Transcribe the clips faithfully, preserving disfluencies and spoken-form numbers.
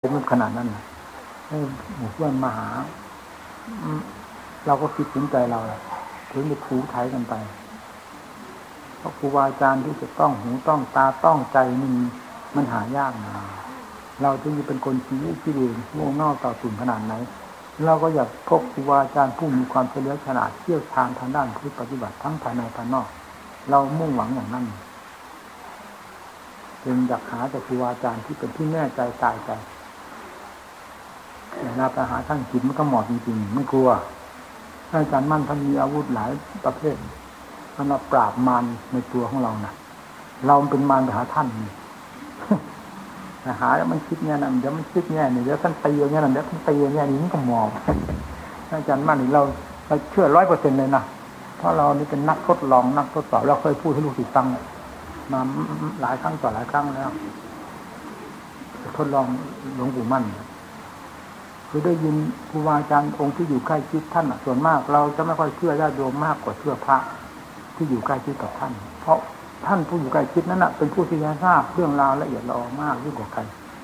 มันขนาดนั้นนะให้หมู่เพื่อนมาหาเราก็คิดถึงใจเราถึงจะถูไถกันไปเพราะครูบาอาจารย์ที่จะต้องหูต้องตาต้องใจนี่มันหายากนะเราถึงจะเป็นคนขี้ขี้เองโง่เง่าต่อตุ่นขนาดไหนเราก็อยากพบครูบาอาจารย์ผู้มีความเฉลียวฉลาดเชี่ยวชาญทางด้านพุทธปฏิบัติทั้งภายในภายนอกเรามุ่งหวังอย่างนั้นจึงอยากหาแต่ครูบาอาจารย์ที่เป็นที่แน่ใจตายใจเวลาไปหาท่านจิตมันก็หมอบจริงๆไม่กลัวอาจารย์มั่นท่านมีอาวุธหลายประเภทท่านมาปราบมารในตัวของเรานะเราเป็นมารไปหาท่านหาแล้วมันคิดแง่นั้นเดี๋ยวมันคิดแง่นี่เดี๋ยวท่านตีอย่างนี้นั่นเดี๋ยวท่านตีอย่างนี้นี่มันก็หมอบอาจารย์มั่นนี่เราเราเชื่อร้อยเปอร์เซ็นต์เลยนะเพราะเรานี่เป็นนักทดลองนักทดสอบเราเคยพูดให้ลูกศิษย์ฟังมาหลายครั้งต่อหลายครั้งแล้วทดลองหลวงปู่มั่นคือได้ยินครูบาอาจารย์องค์ที่อยู่ใกล้ชิดท่านส่วนมากเราจะไม่ค่อยเชื่อญาติโยมมากกว่าเชื่อพระที่อยู่ใกล้ชิดกับท่านเพราะท่านผู้อยู่ใกล้ชิดนั้นเป็นผู้ที่ทราบเรื่องราวละเอียดละออมากยิ่งกว่าใคร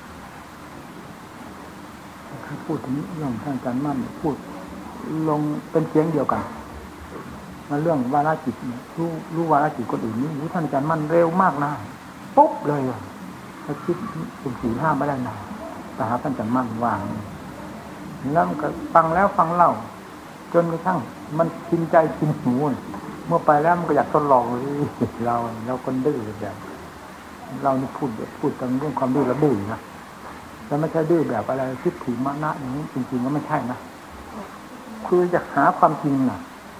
ถ้าพูดถึงเรื่องท่านอาจารย์มั่นพูดลงเป็นเสียงเดียวกันมาเรื่องวาระจิตรู้รู้วาระจิตคนอื่นนี่ท่านอาจารย์มั่นเร็วมากนะปุ๊บเลยถ้าคิดสุ่มสี่ห้าไม่ได้นานแต่หาท่านอาจารย์มั่นว่างแล้วมันก็ฟังแล้วฟังเล่าจนกระทั่งมันกินใจกินหูเมื่อไปแล้วมันก็อยากทดลองเราเราคนดื้อแบบเรานี่พูดพูดถึงเรื่องความดื้อระดื้อนะแต่ไม่ใช่ดื้อแบบอะไรคิดถึงมานะอย่างนี้จริงๆก็ไม่ใช่นะคือจะหาความจริงนะ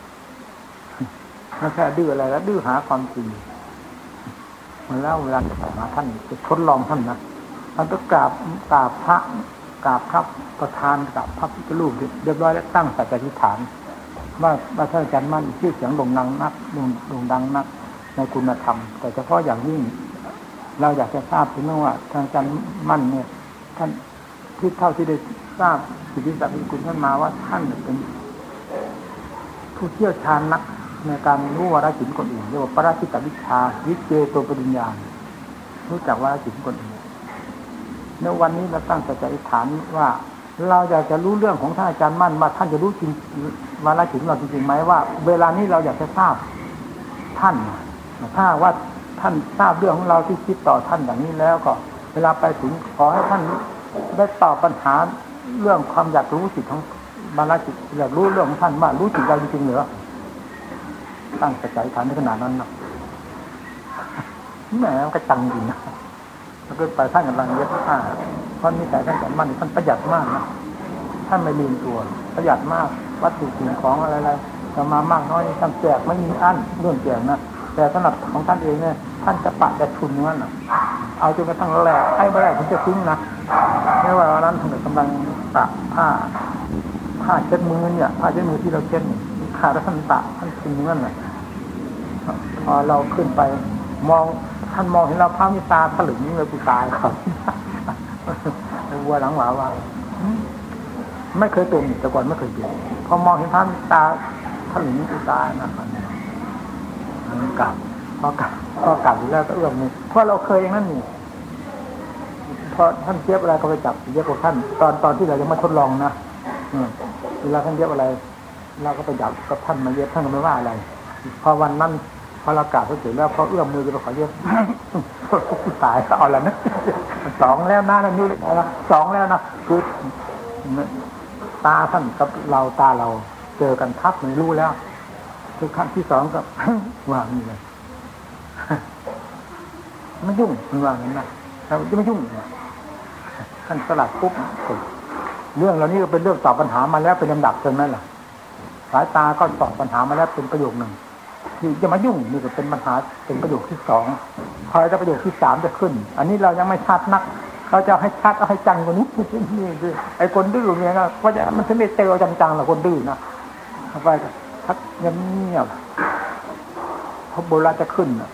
ไม่ใช่ดื้ออะไรแล้วดื้อหาความจริงมาแล้วเวลาจะมาท่านจะทดลองท่านนะท่านก็กราบกราบพระกราบพระประธานกราบพระพุทธรูปเรียบร้อยแล้วตั้งสัจจะอธิษฐานว่าว่าท่านอาจารย์มั่นชื่อเสียงโด่งดังนักโด่งดังนักในคุณธรรมแต่เฉพาะอย่างยิ่งเราอยากจะทราบถึงว่าท่านอาจารย์มั่นเนี่ยท่านที่เท่าที่ได้ทราบสิทธิศักดิ์คุณท่านมาว่าท่านเป็นผู้เชี่ยวชาญนักในการรู้วาระจิตคนอื่นเรียกว่าปราชิตวิชาวิเจโตปริญญารู้จักวาระจิตคนอื่นในวันนี้เราตั้งใจอธิษฐานว่าเราอยากจะรู้เรื่องของท่านอาจารย์มั่นว่าท่านจะรู้จริงวาระจิตเราจริงๆไหมว่าเวลานี้เราอยากจะทราบท่านถ้าว่าท่านทราบเรื่องของเราที่คิดต่อท่านอย่างนี้แล้วก็เวลาไปถึงขอให้ท่านได้ตอบปัญหาเรื่องความอยากรู้จิตของวาระจิตอยากรู้เรื่องของท่านว่ารู้จิตเราจริงๆหรือตั้งใจอธิษฐานในขนาดนั้นนะแหมก็จังจริงนะแล้วก็ไปท่านกำลังเย็บผ้าเพราะนี่แต่ท่านอาจารย์มั่นท่านประหยัดมากนะท่านไม่ลืมตัวประหยัดมากวัตถุสิ่งของอะไรๆจะมามากน้อยท่านแจกไม่มีอั้นเรื่องแจกนะแต่สำหรับของท่านเองเนี่ยท่านจะปะจะทุนนั่นน่ะเอาจนกระทั่งแหลกให้ไม่ได้ผมจะทิ้งนะไม่ว่าวันนั้นท่านกำลังปะผ้าผ้าเช็ดมือเนี่ยผ้าเช็ดมือที่เราเช็ดขาดแล้วท่านปะท่านทิ้งนั่นน่ะพอเราขึ้นไปมองท่านมองเห็นเราพระมิตาถลึงเลยกูตายครับวัวหลังหวาว่าไม่เคยเป็นแต่ก่อนไม่เคยเป็นพอมองเห็นพระมิตาถลึงกูตายนะครับกลับพอกลับพอกลับแล้วก็เอื้อมนี่เพราะเราเคยอย่างนั้นนี่พอท่านเย็บอะไรก็ไปจับเย็บกับท่านตอนตอนที่เรายังไม่ทดลองนะเวลาท่านเย็บอะไรเราก็ไปจับกับท่านมาเย็บท่านก็ไม่ว่าอะไรพอวันนั้นพอเรากราบเสร็จแล้วพอเอื้อมมือจะไปขอเย็บตายก็เอาละนะสองแล้วนะนั่นนี่นะสองแล้วนะคือตาท่านกับเราตาเราเจอกันทับไม่รู้แล้วคือขั้นที่สองก็ว่านี่เลยไม่ยุ่งมันว่างั้นนะเราจะไม่ยุ่งท่านสลัดปุ๊บเรื่องเหล่านี้ก็เป็นเรื่องตอบปัญหามาแล้วเป็นลำดับจนนั้นแหละสายตาก็ตอบปัญหามาแล้วเป็นประโยคหนึ่งที่จะมายุ่งนี่ก็เป็นปัญหาเป็นประโยคที่สองพอจะประโยคที่สามจะขึ้นอันนี้เรายังไม่ชัดนักเขาจะให้ชัดเอาให้จังกว่านี้นี่คือไอ้คนดื้อเนี่ยก็เพราะจะมันถึงได้เจอจังๆแหละคนดื้อนะเข้าไปทักเงียบๆพอโบราณจะขึ้นนะ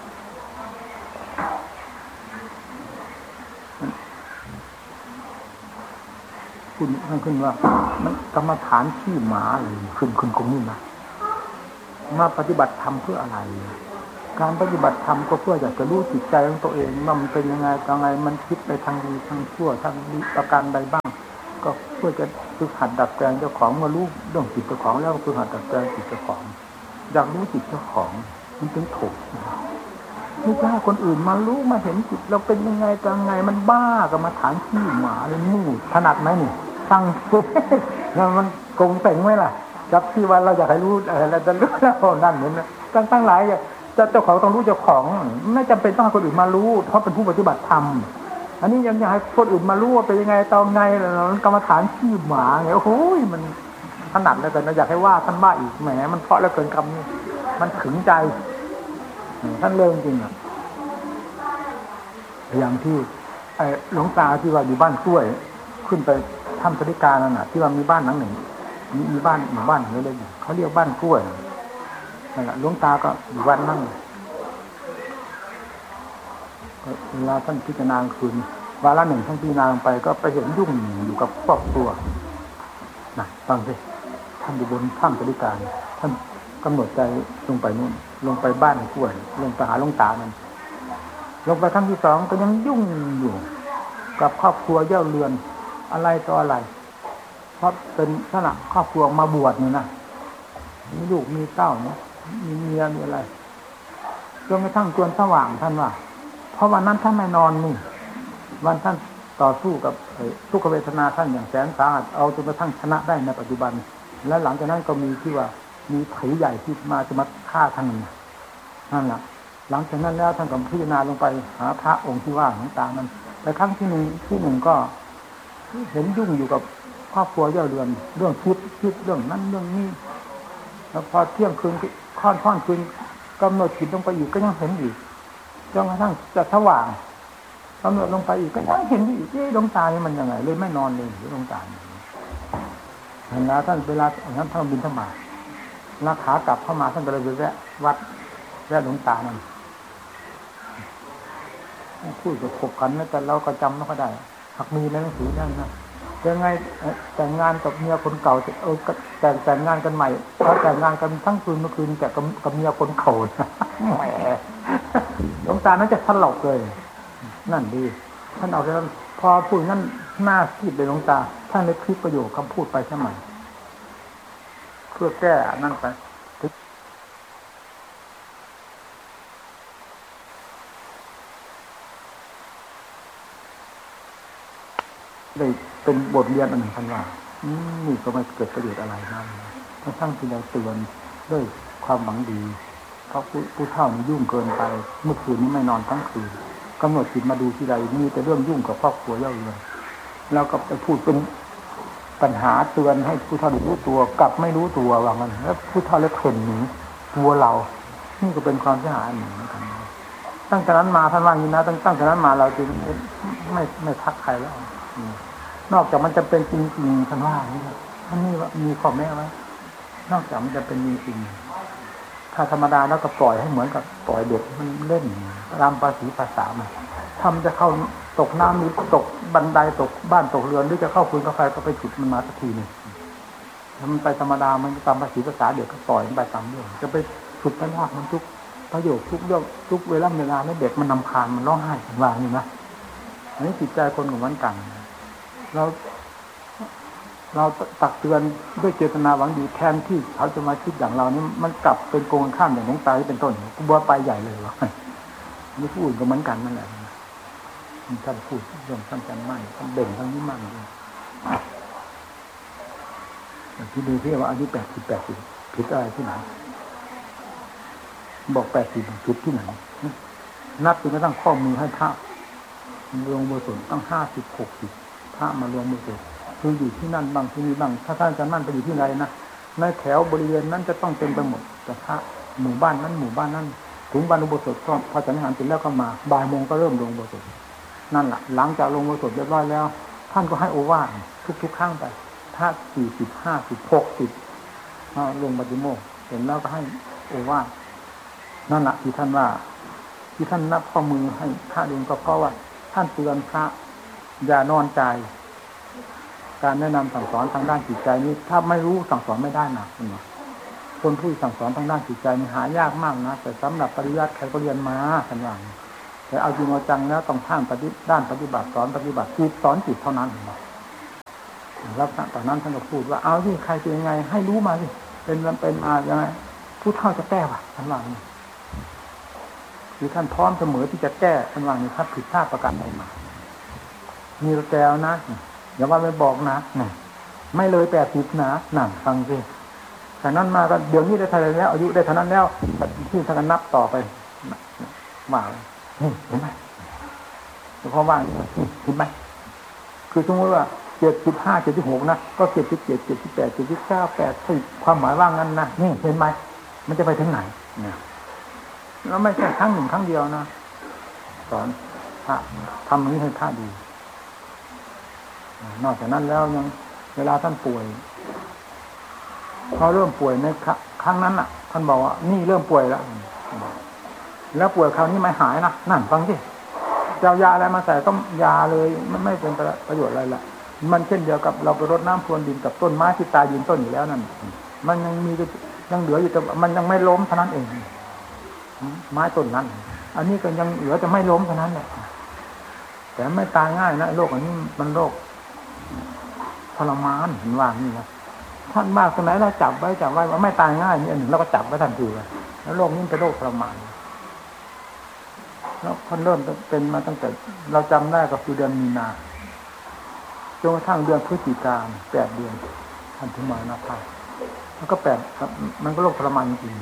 คุณท่านขึ้นว่ามันกรรมฐานขี้หมาเลยขึ้นขึ้นตรงนี้นะมาปฏิบัติธรรมเพื่ออะไรการปฏิบัติธรรมก็เพื่ออยากจะรู้จิตใจของตัวเองว่ามันเป็นยังไงยังไงมันคิดไปทางดีทางชั่วทางดีประการใดบ้างก็เพื่อจะฝึกหัดดัดแปลงเจ้าของมารู้เรื่องจิตเจ้าของแล้วฝึกหัดดัดแปลงจิตเจ้าของอยากรู้จิตเจ้าของมันถึงถูกไม่ใช่คนอื่นมารู้มาเห็นจิตเราเป็นยังไงยังไงมันบ้ากับมาฐานขี้หมาเลยมู่ถนัดไหมนี่ฟังแล้วมันกงเต่งไหมล่ะจับที่ว่าเราอยากให้รู้อะไรจะรู้แล้วนั่นเหมือนตั้งตั้งหลายจะเจ้าของต้องรู้เจ้าของไม่จำเป็นต้องให้คนอื่นมารู้เพราะเป็นผู้ปฏิบัติธรรมอันนี้ยังอยากให้คนอื่นมารู้ว่าเป็นยังไงตอนไงกรรมฐานขี้หมาไงโอ้โหมันถนัดแล้วกันนะอยากให้ว่าท่านว่าอีกแหมมันเพราะแล้วเกินคำนี้มันถึงใจท่านเริ่มจริงอ่ะอย่างที่ไอ้หลวงตาที่ว่าอยู่บ้านกล้วยขึ้นไปถ้ำสริกานั่นน่ะที่ว่ามีบ้านหลังหนึ่งมีมีบ้านหมู่บ้านเล็กๆเขาเรียกบ้านกล้วยนั่นแหละหลวงตาก็อยู่วันนั่งเวลาท่านพิจารณาคืนวาระหนึ่งท่านพิจารณาไปก็ไปเห็นยุ่งอยู่กับครอบครัวนะฟังสิท่านอยู่บนถ้ำสริกาท่านกำหนดใจลงไปนู่นลงไปบ้านกล้วยลงไปหาหลวงตานั่นลงไปครั้งที่สองก็ยังยุ่งอยู่กับครอบครัวเย่าเรือนอะไรต่ออะไรเพราะเป็นขณะครอบครัวมาบวชนี่นะมีลูกมีเต้าเนาะมีเมียมีอะไรจนกระทั่งจวนสว่างท่านว่าเพราะวันนั้นท่านไม่นอนนี่วันท่านต่อสู้กับทุกขเวทนาท่านอย่างแสนสาหัสเอาจนกระทั่งชนะได้ในปัจจุบันและหลังจากนั้นก็มีที่ว่ามีผีใหญ่ที่มาจะมาฆ่าท่านนั่นแหละหลังจากนั้นแล้วท่านก็พิจารณาลงไปหาพระองค์ที่ว่าของตานั้นแต่ครั้งที่หนึ่งที่หนึ่งก็เห็นยุ่งอยู่กับครอบครัวเย่าเรือนเรื่องคิดคิดเรื่องนั้นเรื่องนี้แล้วพอเที่ยงคืนค่อนค่อนคืนกำหนดจิตลงไปอีกก็ยังเห็นอีกจนกระทั่งจะสว่างกำหนดลงไปอีกก็ยังเห็นอีกเอ๊ะดวงตานี่มันยังไงเลยไม่นอนเลยดวงตาเห็นแล้วท่านเวลาอย่างนั้นท่านบินธบาตแล้วขากลับเข้ามาท่านก็เลยไปแวะวัดแวะหลวงตานั่นพูดกับขบกันนะแต่เราก็จำไม่ค่อยได้หากมีในหนังสือนั่นนะยังไงแต่งงานกับเมียคนเก่าเออแต่งแต่งงานกันใหม่เขาแต่งงานกันทั้งคืนเมื่อคืนแต่กับเมียคนเก่าแหมหลวงตานั้นจะสลบเลยนั่นดีท่านเอาไปพอพูดนั่นหน้าซีดเลยหลวงตาท่านเลยคลิปประโยคคำพูดไปใช่ไหมเพื่อแก้นั่นไปได้เป็นบทเรียนอันหนึ่งท่านว่านี่ก็ไม่เกิดประโยชน์อะไรนั่นถ้าทั้งที่เราเตือนด้วยความหวังดีเพราะผู้เฒ่านี่ยุ่งเกินไปเมื่อคืนนี้ไม่นอนทั้งคืนกำหนดจิตมาดูที่ใดมีแต่เรื่องยุ่งกับครอบครัวเย่าเรือนแล้วก็ไปพูดเป็นปัญหาเตือนให้ผู้เฒ่ารู้ตัวกลับไม่รู้ตัวว่างั้นแล้วผู้เฒ่าเลยเพ่นหนีตัวเรานี่ก็เป็นความเสียหายหนึ่งเหมือนกันตั้งแต่นั้นมาท่านว่าอย่างนี้นะตั้งตั้งแต่นั้นมาเราจึงไม่ไม่ทักใครแล้วนอกจากมันจะเป็นจริงๆท่านว่านี่ท่านนี่ว่ามีข้อแม้ไหมนอกจากมันจะเป็นจริงถ้าธรรมดาแล้วก็ปล่อยให้เหมือนกับปล่อยเด็กมันเล่นรำภาษีภาษามันทำจะเข้าตกน้ำหรือตกบันไดตกบ้านตกเรือนหรือจะเข้าฟืนกาแฟก็ไปจุดมันมาสักทีนึงถ้ามันไปธรรมดามันตามภาษีภาษาเด็กก็ปล่อยมันไปตามเรื่องจะไปฉุดไปลากมันทุกประโยชน์ทุกเรื่องทุกเวลาเวลาแล้วเด็กมันนำคาญมันร้องไห้วางนี่นะอันนี้จิตใจคนของมันกันเราเราตักเตือนด้วยเจตนาหวังดีแทนที่เขาจะมาคิดอย่างเรานี่มันกลับเป็นโกงข้ามอย่างน้องตายเป็นต้นกูบัวไปใหญ่เลยวะนี่พูดก็เหมือนกันนั่นแหละท่านพูดเรื่องท่านจันมั่นท่านเด่นท่านนี้มั่นเลยที่ดูที่ว่าอายุแปดสิบแปดสิบผิดอะไรที่ไหนบอกแปดสิบจุดที่ไหนนับจนกระทั่งข้อมือให้พระรวมบุญตั้งห้าสิบหกสิบพระมารวมบุญคืออยู่ที่นั่นบางที่นี่บางถ้าท่านจะนั่นไปอยู่ที่ไหนนะในแถวบริเวณนั้นจะต้องเต็มไปหมดแต่พระหมู่บ้านนั้นหมู่บ้านนั้นถึงบรรลุบุญก็พอฉันอาหารเสร็จแล้วก็มาบ่ายโมงก็เริ่มลงบุญนั่นแหละหลังจากลงบุญเรียบร้อยแล้วท่านก็ให้โอวาททุกๆครั้งไปถ้าสี่สิบห้าสิบหกสิบลงปฏิโมกข์เห็นแล้วก็ให้โอวาทนั่นแหละที่ท่านว่าที่ท่านนับข้อมือให้พระเองก็เพราะว่าท่านเตือนพระอย่านอนใจการแนะนำสั่งสอนทางด้านจิตใจนี้ถ้าไม่รู้สั่งสอนไม่ได้นะคุณคนผู้สั่งสอนทางด้านจิตใจมันหายากมากนะแต่สำหรับปริยัติใครก็เรียนมาสัญญาแต่เอาจริงเอาจังแล้วต้องท่านปฏิด้านปฏิบัติสอนปฏิบัติจิตสอนจิตเท่านั้นแล้วตอนนั้นท่านก็พูดว่าเอาที่ใครเป็นยังไงให้รู้มาสิเป็นเป็นมายังไงผู้เฒ่าจะแก้ว่ะท่านว่านี่คือท่านพร้อมเสมอที่จะแก้ท่านว่านี่ถ้าผิดพลาดประการใดมามีเราแก้วนะอย่าว่าไม่บอกนะไม่เลยแปดสิบนะนั่นฟังสิแต่นั้นมาก็เดี๋ยวนี้ได้เท่าไรแล้วอายุได้เท่านั้นแล้วที่ท่านก็นับต่อไปมาเห็นไหมเพราะว่าเห็นไหมคือสมมติว่าเจ็ดสิบห้าเจ็ดสิบหกนะก็เจ็ดสิบเจ็ดเจ็ดสิบแปดเจ็ดสิบเก้าแปดสิบความหมายว่างั้นนะนี่เห็นไหมมันจะไปถึงไหนเนี่ยแล้วไม่ใช่ครั้งหนึ่งครั้งเดียวนะสอนพระทำนี้ให้พระดีนอกจากนั้นแล้วยังเวลาท่านป่วยพอเริ่มป่วยในครั้งนั้นอ่ะท่านบอกว่านี่เริ่มป่วยแล้วแล้วป่วยคราวนี้ไม่หายนะนั่นฟังสิจะเอายาอะไรมาใส่ต้องยาเลยมันไม่เป็นประโยชน์อะไรละมันเช่นเดียวกับเราไปรดน้ำพรวนดินกับต้นไม้ที่ตายยืนต้นอยู่แล้วนั่นมันยังมียังเหลืออยู่แต่มันยังไม่ล้มเท่านั้นเองไม้ต้นนั้นอันนี้ก็ยังเหลือจะไม่ล้มเท่านั้นแหละแต่ไม่ตายง่ายนะโรคอันนี้มันโรคทรมานเห็นว่านี่นะท่านมากตรงไหนเราจับไว้จับไว้ว่าไม่ตายง่ายนี่อันหนึ่งเราก็จับไว้ทันทีเลยแล้วโรคนี้เป็นโรคทรมานแล้วท่านเริ่มเป็นมาตั้งแต่เราจำได้ก็คือเดือนมีนาจนกระทั่งเดือนพฤศจิกาแปดเดือนท่านถึงมรณภาพมันก็แปดมันก็โรคทรมานจริง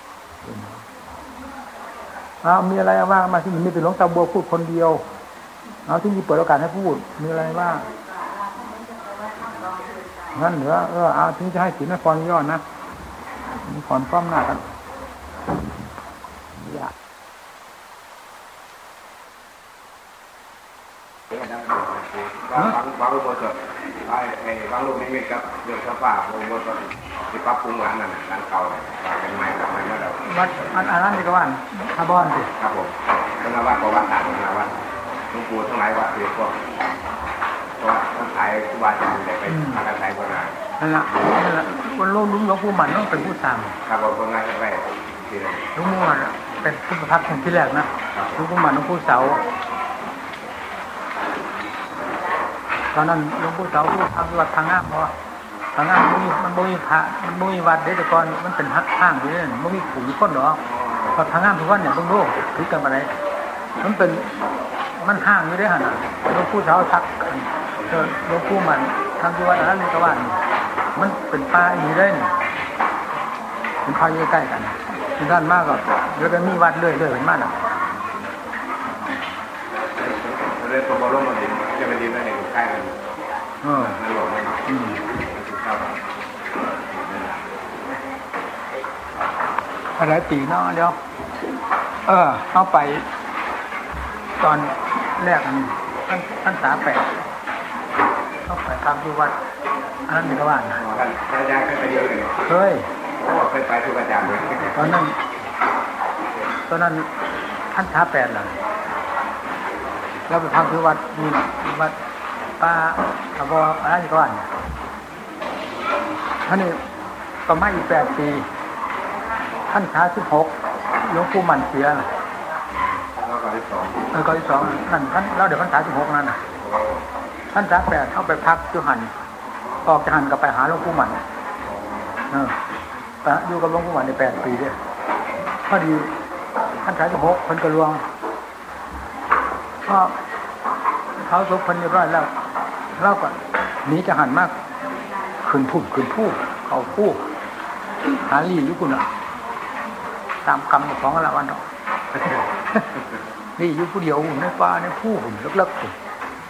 ๆอ้าวมีอะไรบ้างมาที่มีแต่หลวงตาบัวพูดคนเดียวเอาที่มีเปิดโอกาสให้พูดมีอะไรบ้างงั้นเหนือเออเอาถึงจะให้ศีลนครย่อนะมีขอนพร้อมหน้ากันอยากวางวางรูปบทไอ้ไอ้วางรูปนิมิตครับเรื่องข้าวฟ่ารูปบทที่ปรับปรุงร้านนั่นร้านเก่าวางเป็นไม้แบบไม้เมื่อเราวัดอันอันนั้นนี่ก็ว่าคาร์บอนสิครับผมเป็นวัดประวัติศาสตร์เป็นวัดหลวงปู่ทั้งหลายวัดที่พวกวัดทั้งหลายครูบาอาจารย์ได้ไปทำการใช้คนงานนั่นแหละนั่นแหละคนรู้รู้หลวงปู่มันต้องเป็นผู้สั่งครับผมคนงานแรกที่หลวงปู่มันเป็นผู้ประทับที่แรกนะหลวงปู่มันหลวงปู่เสาตอนนั้นหลวงปู่เสาผู้ทำวัดทางน้ำเพราะทางน้ำมันมีมันบ่มีพระมันบ่มีวัดเดี๋ยวแต่ก่อนมันเป็นฮักห้างอยู่นี่มันมีขุมคนหรอพอทางน้ำทุกวันเนี่ยต้องรู้คือกันอะไรมันเป็นมันห้างอยู่ได้ขนาดหลวงปู่เสาทักหลวงปู่มันทางที่วัดนั้นก็ว่ามันเป็นป่าอยู่ได้เนี่ยเป็นป่าอยู่ใกล้กันที่ท่านมากก็แล้วก็มีวัดเรื่อยๆเป็นมากอ่ะเรื่องตัวบอลลูนมันดีจะเป็นดีนั่นเองใกล้กันเออนั่นหลงไม่อืมอะไรตีเนาะเดี๋ยวเออเอาไปตอนแรกอันท่านสาแปดเข้าไปทำที่วัดอันนั้นมีกระว่านนะท่านอาจารย์เคยไปเยอะเลยเคยโอ้เคยไปทุกอาจารย์เลยตอนนั้นตอนนั้นท่านสาแปดเหรอแล้วไปทำที่วัดนี่วัดป้าตะบออันนั้นมีกระว่านท่านนี่ประมาณอีกแปดปีท่านช้าสิบหกหลวงปู่มันเสียนะแล้วก็ที่สองเออก็ที่สองท่านท่านแล้วเดี๋ยวท่านช้าสิบหกนั่นน่ะท่านช้าแปดเข้าไปพักจุหันออกจากหันก็ไปหาหลวงปู่มันเออแต่อยู่กับหลวงปู่มันในแปดปีเนี่ยพอดีท่านช้าสิบหกคนกระลวงก็เขาทุกคนเรียบร้อยแล้วเราก็หนีจากหันมากขึ้นพุ่งขึ้นผู้เขาผู้หาลีอยู่คุณอ่ะตามกรรมของละวันเนาะนี่อยู่ผู้เดียวในป่าในผู้หุ่นเล็กๆหุ่น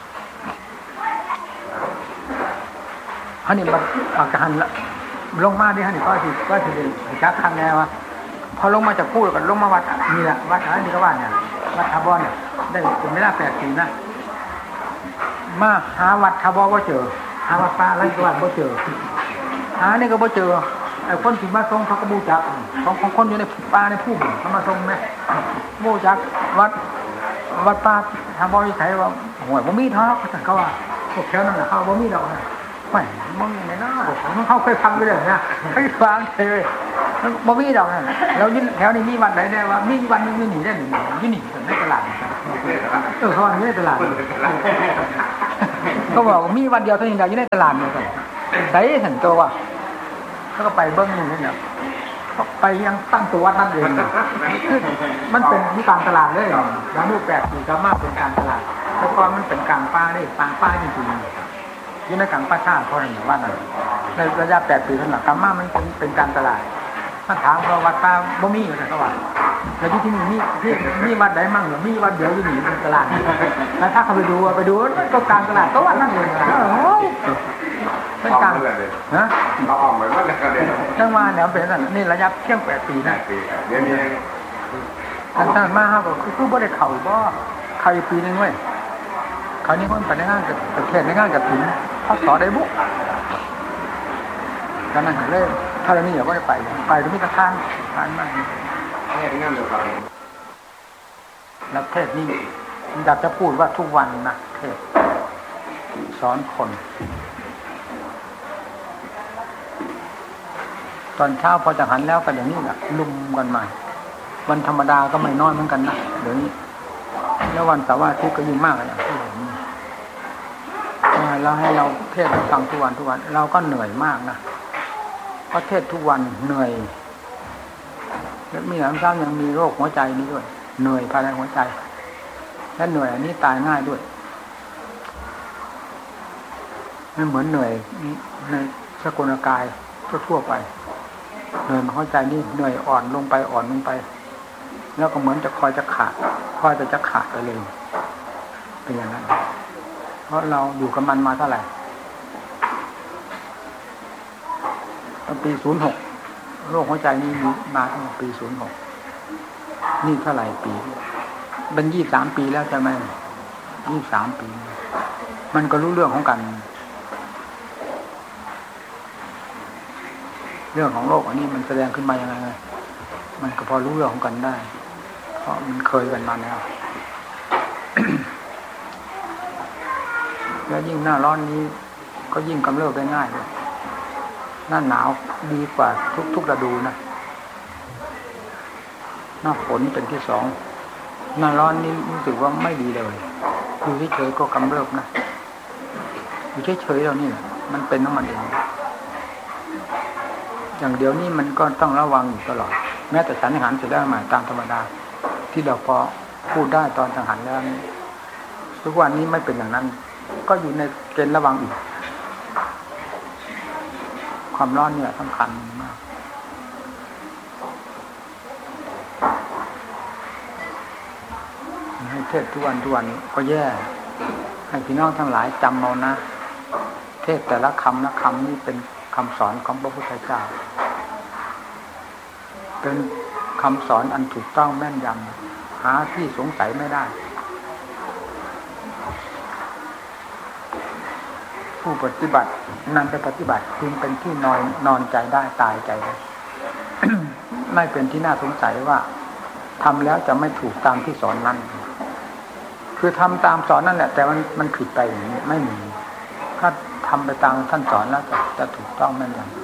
ฮันนี่มันออกจากหันละลงมาดิฮันนี่ก็สิก็สิเดินชักข้างแนววะพอลงมาจากผู้แล้วก็ลงมาวัดนี่แหละวัดอะไรนี่ก็ว่าเนี่ยวัดทาบอนเนี่ยได้เป็นไม่ได้แปดปีนะมาหาวัดทาบอนก็เจอหาวัดป่าอะไรก็ว่าก็เจอหาเนี่ยก็บ่เจอไอ้คนที่มาทรงเขาก็บูจักของของคนอยู่ในป่าในผู้เขามาทรงไหมบูจักวัดวัดป่าทางบริษัทว่าห่วยบ่มีท้อเขาว่าพวกแถวนั้นแหละเขาบ่มีดอกนะไม่มึงไม่น่ามึงเข้าเคยฟังไปเลยนะเคยฟังเลยบ่มีดอกนั่นแล้วยิ่งแถวนี้มีวันไหนได้ว่ามีวันนึงมีหนีได้หนึ่งยี่หนีในตลาดเออเขาว่าในตลาดเขาบอกมีวันเดียวเท่านี้เราอยู่ในตลาดเลยใส่ถึงตัวว่าเขาก็ไปเบิ้งนู่นนี่เนี่ยไปยังตั้งตัววัดนั่นเองมันเป็นที่กลางตลาดเลยแล้วรูปแบบสีก็มากเป็นกลางตลาดแล้วก็มันเป็นกลางป่าได้กลางป่าจริงๆอยู่ในกลางป่าชาเพราะอะไรว่านั่นในระยะแปดปีข้างหลังกลางมามันเป็นเป็นการตลาดถ้าถามว่าวัดป่าบ่มีอยู่ไหนเขาว่าแล้วที่ที่นี่มีที่มีวัดใดมั่งหรือมีวัดเดียวอยู่นี่เป็นตลาดแล้วถ้าเขาไปดูไปดูก็กลางตลาดก็วัดนั่นเองเป็นกลางนะเราออกไปว่าอะไรกันเนี่ยจังหวะเนี่ยเป็นนั่นนี่ระยะเพียงแปดปีนะเดี๋ยวนี้ท่านท่านมาครับก็คือบ่ได้เข่าบ่ใครปีนึงเว้ยเขานี่คนไปในงานกับเทศในงานกับถึงเขาสอนได้บุ๊กกันนั่นเล่นถ้าเรานี่อย่าก็ไปไปตรงนี้ก็ทานทานมากเทศงานเดียวกันแล้วเทศนี่อยากจะพูดว่าทุกวันนะเทศสอนคนตอนเช้าพอจะหันแล้วกันอย่างนี้แหละลุมกันมาวันธรรมดาก็ไม่น้อยเหมือนกันนะเดี๋ยวนี้แล้ววันเสาร์อาทิตย์ก็ยิ่งมากอย่างที่เห็นเราให้เราเทศฟังทุกวันทุกวันเราก็เหนื่อยมากนะเพราะเทศทุกวันเหนื่อยและมีหลายครั้งยังมีโรคหัวใจนี้ด้วยเหนื่อยภายในหัวใจและเหนื่อยอันนี้ตายง่ายด้วยไม่เหมือนเหนื่อยในสกุลกายทั่วไปเหนื่อยหัวใจนี่เหนื่อยอ่อนลงไปอ่อนลงไปแล้วก็เหมือนจะคอยจะขาดคอยจะจะขาดไปเลยเป็นอย่างนั้นเพราะเราอยู่กับมันมาเท่าไหร่ปีศูนย์หกโรคหัวใจนี่มีมาตั้งแต่ปีศูนย์หกนี่เท่าไหร่ปีเป็นยี่สามปีแล้วใช่ไหมยี่สามปีมันก็รู้เรื่องของกันเรื่องของโรคอันนี้มันแสดงขึ้นมายังไงมันก็พอรู้เรื่องของกันได้เพราะมันเคยกันมาแล้ว แล้วยิ่งหน้าร้อนนี้ก็ยิ่งกำเริบได้ง่ายเลยหน้าหนาวดีกว่าทุกทุกฤดูนะหน้าฝนเป็นที่สองหน้าร้อนนี้รู้สึกว่าไม่ดีเลยอยู่เฉยๆก็กำเริบนะอยู่เฉยๆเรานี่มันเป็นน้ำมันเองอย่างเดียวนี้มันก็ต้องระวังอยู่ตลอดแม้แต่ฉันอาหารเสร็จแล้วมาตามธรรมดาที่เราพอพูดได้ตอนอาหารแล้วทุกวันนี้ไม่เป็นอย่างนั้นก็อยู่ในเกณฑ์ระวังอีกความร้อนเนี่ยสำคัญมากให้เทศทุกวันทุกวันก็แย่ให้พี่น้องทั้งหลายจำเอานะเทศแต่ละคำละคำนี่เป็นคำสอนของพระพุทธเจ้าเป็นคำสอนอันถูกต้องแม่นยำหาที่สงสัยไม่ได้ผู้ปฏิบัตินั่นไปปฏิบัติจึงเป็นที่นอนนอนใจได้ตายใจได้ ไม่เป็นที่น่าสงสัยว่าทำแล้วจะไม่ถูกตามที่สอนนั้นคือทำตามสอนนั่นแหละแต่มันมันผิดไปอย่างนี้ไม่มีถ้าทำไปตามท่านสอนแล้วจะจะถูกต้องแม่นยำ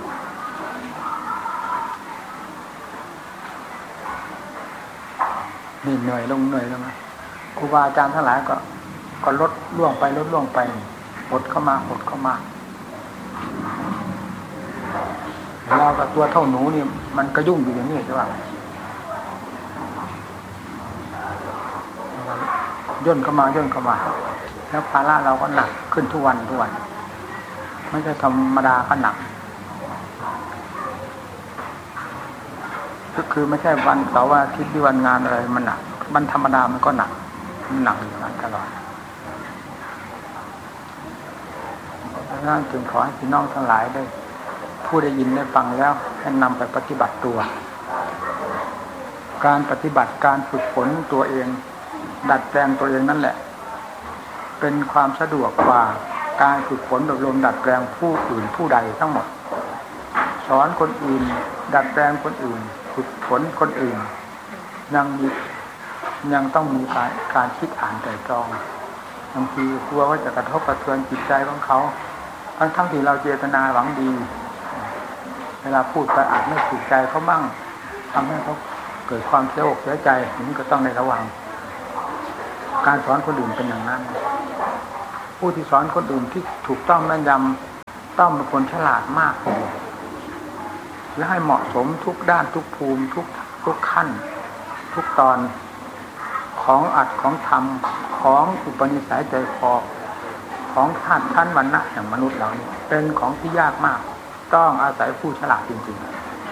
นี่เหนื่อยลงเหนื่อยลงนะครูบาอาจารย์ทั้งหลายก็ก็ลดล่วงไปลดล่วงไปหดเข้ามาหดเข้ามาเรากับตัวเท่าหนูนี่มันก็ยุ่งอยู่อย่างนี้ใช่ป่ะย่นเข้ามาย่นเข้ามาแล้วภาระเราก็หนักขึ้นทุกวันทุกวันไม่ใช่ธรรมดาก็หนักก็คือไม่ใช่วันเสาร์วันอาทิตย์ที่วันงานอะไรมันหนักวันธรรมดามันก็หนักมันหนักอยู่นั้นตลอดดังนั้นจึงขอให้พี่น้องทั้งหลายได้ผู้ได้ยินได้ฟังแล้วให้นำไปปฏิบัติตัวการปฏิบัติการฝึกฝนตัวเองดัดแปลงตัวเองนั่นแหละเป็นความสะดวกกว่าการฝึกฝนอบรมดัดแปลงผู้อื่นผู้ใดทั้งหมดสอนคนอื่นดัดแปลงคนอื่นฝึกฝนคนอื่นยังมียังต้องมีการการคิดอ่านไตร่ตรองบางทีกลัวว่าจะกระทบกระเทือนจิตใจของเขาทั้งทั้งที่เราเจตนาหวังดีเวลาพูดไปอาจไม่ถูกใจเขาบ้างทำให้เขาเกิดความเสียอกเสียใจนี่ก็ต้องในระวังการสอนคนอื่นเป็นอย่างนั้นผู้ที่สอนคนอื่นที่ถูกต้องแม่นยำต้องเป็นคนฉลาดมากเลยและให้เหมาะสมทุกด้านทุกภูมิทุกทุกขั้นทุกตอนของอัดของธรรมของอุปนิสัยใจคอของธาตุชั้นวรรณะอย่างมนุษย์เรานี่เป็นของที่ยากมากต้องอาศัยผู้ฉลาดจริงๆ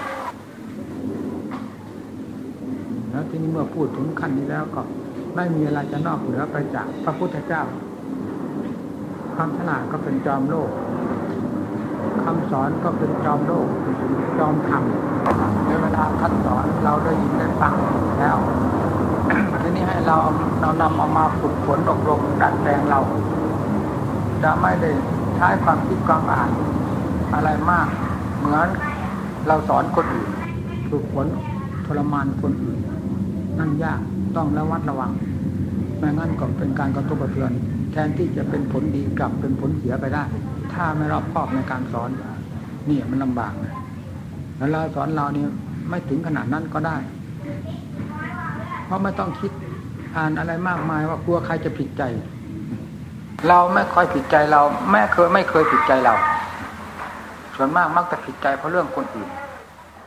แล้วทีนี้เมื่อพูดถึงขั้นนี้แล้วก็ไม่มีอะไรจะนอกเหนือไปจากพระพุทธเจ้าความฉลาดก็เป็นจอมโลกคำสอนก็เป็นจอมโลกจอมธรรมในเวลาท่านสอนเราได้ยินได้ฟังแล้วทีนี้ให้เราเรานำเอามาฝึกฝนอบรมดัดแปลงเราจะไม่ได้ใช้ความคิดความอ่านอะไรมากเหมือนเราสอนคนอื่นฝึกฝนทรมานคนอื่นนั่นยากต้องระวัดระวังไม่งั้นก็เป็นการกระทบกระเทือนแทนที่จะเป็นผลดีกลับเป็นผลเสียไปได้ถ้าไม่รอบคอบในการสอนนี่มันลำบากนะแล้วเราสอนเรานี่ไม่ถึงขนาดนั้นก็ได้เพราะไม่ต้องคิดอ่านอะไรมากมายว่ากลัวใครจะผิดใจเราไม่ค่อยผิดใจเราแม่เคยไม่เคยผิดใจเราส่วนมากมักจะผิดใจเพราะเรื่องคนอื่น